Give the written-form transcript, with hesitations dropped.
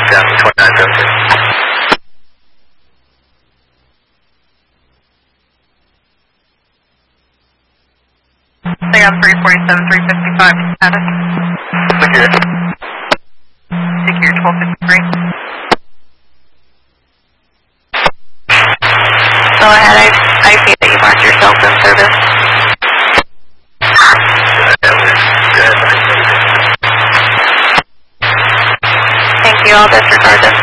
down to 2976. Stay on 347, 355 status. Secure. Secure 1253. Go ahead, I see that you marked yourself in service. Thank you, I'll disregard this